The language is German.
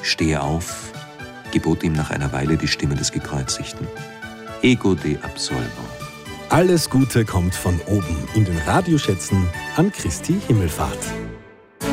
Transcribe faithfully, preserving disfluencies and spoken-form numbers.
Stehe auf, gebot ihm nach einer Weile die Stimme des Gekreuzigten. Ego de absolvo. Alles Gute kommt von oben in den Radioschätzen an Christi Himmelfahrt.